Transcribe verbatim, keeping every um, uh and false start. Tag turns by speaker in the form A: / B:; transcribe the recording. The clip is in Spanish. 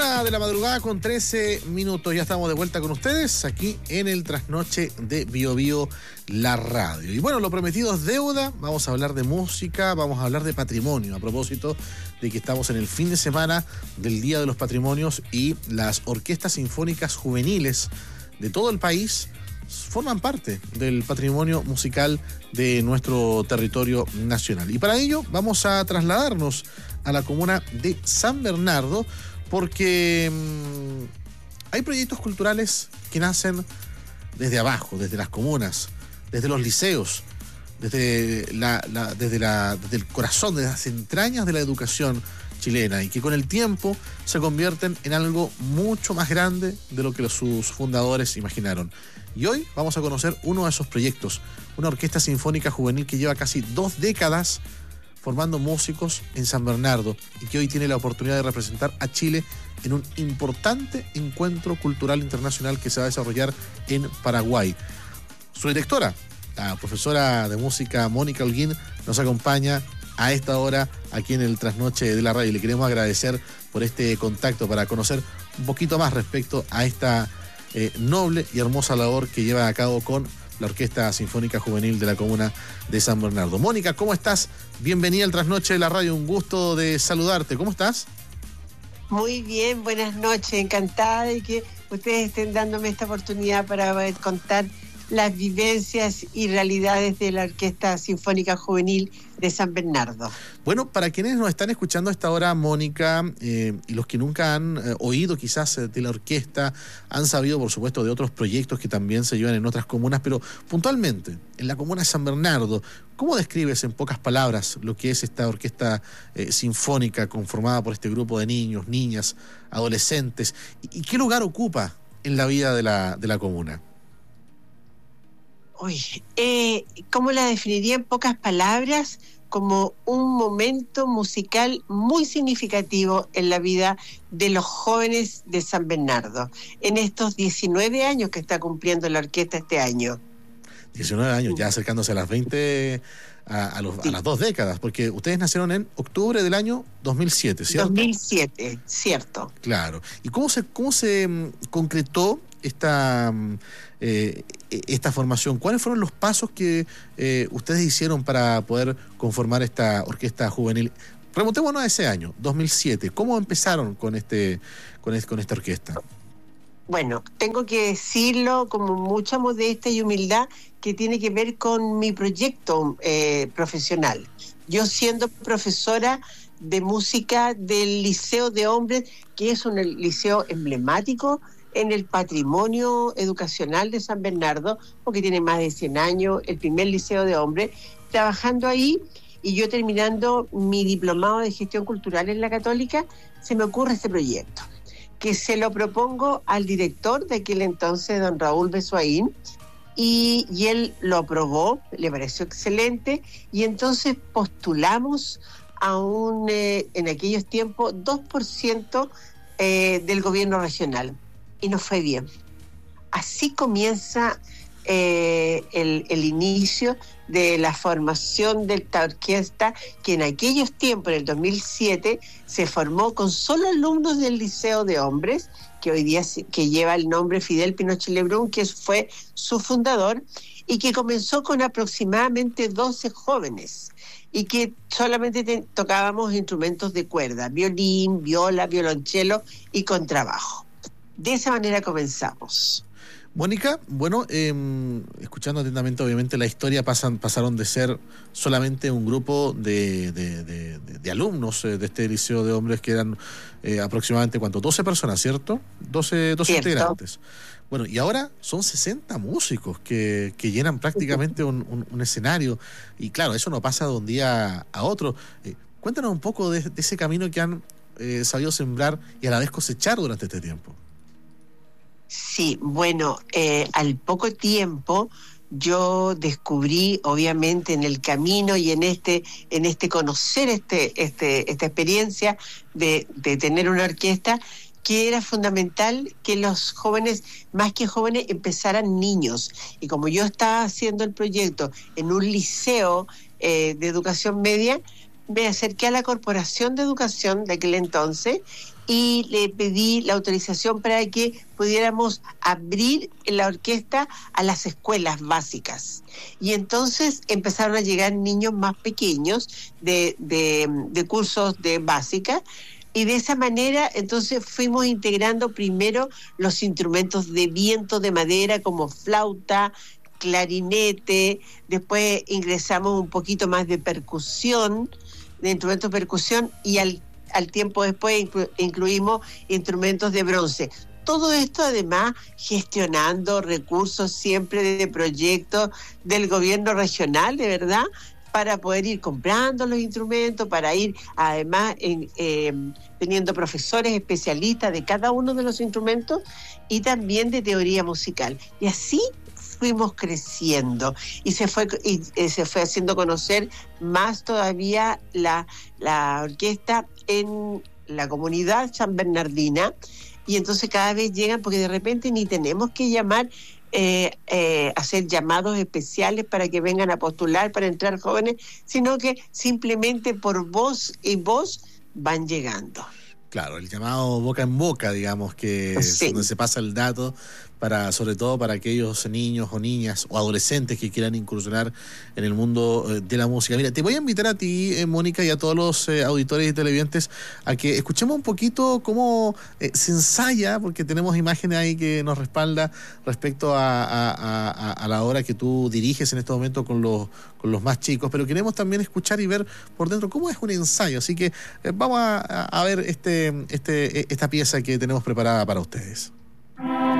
A: Una de la madrugada con trece minutos, ya estamos de vuelta con ustedes aquí en el Trasnoche de Bio Bio, la radio. Y bueno, lo prometido es deuda, vamos a hablar de música, vamos a hablar de patrimonio, a propósito de que estamos en el fin de semana del Día de los Patrimonios y las orquestas sinfónicas juveniles de todo el país forman parte del patrimonio musical de nuestro territorio nacional. Y para ello vamos a trasladarnos a la comuna de San Bernardo, porque mmm, hay proyectos culturales que nacen desde abajo, desde las comunas, desde los liceos, desde, la, la, desde, la, desde el corazón, desde las entrañas de la educación chilena, y que con el tiempo se convierten en algo mucho más grande de lo que los, sus fundadores imaginaron. Y hoy vamos a conocer uno de esos proyectos, una orquesta sinfónica juvenil que lleva casi dos décadas formando músicos en San Bernardo y que hoy tiene la oportunidad de representar a Chile en un importante encuentro cultural internacional que se va a desarrollar en Paraguay. Su directora, la profesora de música Mónica Holguín, nos acompaña a esta hora aquí en el Trasnoche de la radio y le queremos agradecer por este contacto para conocer un poquito más respecto a esta eh, noble y hermosa labor que lleva a cabo con la Orquesta Sinfónica Juvenil de la comuna de San Bernardo. Mónica, ¿cómo estás? Bienvenida al Trasnoche de la radio, un gusto de saludarte. ¿Cómo estás?
B: Muy bien, buenas noches, encantada de que ustedes estén dándome esta oportunidad para contar las vivencias y realidades de la Orquesta Sinfónica Juvenil de San Bernardo.
A: Bueno, para quienes nos están escuchando a esta hora, Mónica, eh, y los que nunca han eh, oído quizás eh, de la orquesta, han sabido por supuesto de otros proyectos que también se llevan en otras comunas, pero puntualmente, en la comuna de San Bernardo, ¿cómo describes en pocas palabras lo que es esta orquesta eh, sinfónica conformada por este grupo de niños, niñas, adolescentes, y, y qué lugar ocupa en la vida de la, de la comuna?
B: Uy, eh, ¿cómo la definiría en pocas palabras? Como un momento musical muy significativo en la vida de los jóvenes de San Bernardo, en estos diecinueve años que está cumpliendo la orquesta este año.
A: diecinueve años, ya acercándose a las veinte, a, a, los, sí. a las dos décadas, porque ustedes nacieron en octubre del año dos mil siete, ¿cierto?
B: dos mil siete, cierto.
A: Claro. ¿Y cómo se, cómo se um, concretó esta... Um, Eh, esta formación? ¿Cuáles fueron los pasos que eh, ustedes hicieron para poder conformar esta orquesta juvenil? Remontémonos a ese año, dos mil siete. ¿Cómo empezaron con este, con, este, con esta orquesta?
B: Bueno, tengo que decirlo con mucha modestia y humildad, que tiene que ver con mi proyecto eh, profesional. Yo, siendo profesora de música del Liceo de Hombres, que es un liceo emblemático en el patrimonio educacional de San Bernardo, porque tiene más de cien años, el primer liceo de hombres, trabajando ahí, y yo terminando mi diplomado de gestión cultural en la Católica, se me ocurre este proyecto, que se lo propongo al director de aquel entonces, don Raúl Besuaín, y, y él lo aprobó, le pareció excelente, y entonces postulamos a un, eh, en aquellos tiempos, dos por ciento eh, del gobierno regional. Y nos fue bien. Así comienza eh, el, el inicio de la formación de esta orquesta, que en aquellos tiempos, en el dos mil siete, se formó con solo alumnos del Liceo de Hombres, que hoy día que lleva el nombre Fidel Pinochet Lebrun, que fue su fundador, y que comenzó con aproximadamente doce jóvenes, y que solamente te, tocábamos instrumentos de cuerda, violín, viola, violonchelo y contrabajo. De esa manera comenzamos.
A: Mónica, bueno, eh, escuchando atentamente, obviamente la historia pasan, pasaron de ser solamente un grupo de, de, de, de, de alumnos eh, de este liceo de hombres, que eran eh, aproximadamente, ¿cuánto? doce personas, ¿cierto? doce, doce integrantes. Bueno, y ahora son sesenta músicos que, que llenan prácticamente un, un, un escenario, y claro, eso no pasa de un día a otro. Eh, cuéntanos un poco de, de ese camino que han eh, sabido sembrar y a la vez cosechar durante este tiempo.
B: Sí, bueno, eh, al poco tiempo yo descubrí, obviamente, en el camino y en este, en este conocer este, este, esta experiencia de, de tener una orquesta, que era fundamental que los jóvenes, más que jóvenes, empezaran niños. Y como yo estaba haciendo el proyecto en un liceo eh, de educación media, me acerqué a la Corporación de Educación de aquel entonces y le pedí la autorización para que pudiéramos abrir la orquesta a las escuelas básicas. Y entonces empezaron a llegar niños más pequeños de, de, de cursos de básica, y de esa manera entonces fuimos integrando primero los instrumentos de viento de madera como flauta, clarinete, después ingresamos un poquito más de percusión, de instrumentos de percusión, y al, al tiempo después inclu, incluimos instrumentos de bronce. Todo esto además gestionando recursos siempre de proyectos del gobierno regional, de verdad, para poder ir comprando los instrumentos, para ir además en, eh, teniendo profesores especialistas de cada uno de los instrumentos y también de teoría musical. Y así fuimos creciendo y se fue y, eh, se fue haciendo conocer más todavía la, la orquesta en la comunidad San Bernardina, y entonces cada vez llegan, porque de repente ni tenemos que llamar, eh, eh, hacer llamados especiales para que vengan a postular para entrar jóvenes, sino que simplemente por voz y voz van llegando.
A: Claro, el llamado boca en boca, digamos, que sí, es donde se pasa el dato, para, sobre todo para aquellos niños o niñas o adolescentes que quieran incursionar en el mundo de la música. Mira, te voy a invitar a ti, eh, Mónica, y a todos los eh, auditores y televidentes a que escuchemos un poquito cómo eh, se ensaya, porque tenemos imágenes ahí que nos respalda respecto a, a, a, a la obra que tú diriges en este momento con los, con los más chicos, pero queremos también escuchar y ver por dentro cómo es un ensayo. Así que eh, vamos a, a ver este, este, esta pieza que tenemos preparada para ustedes.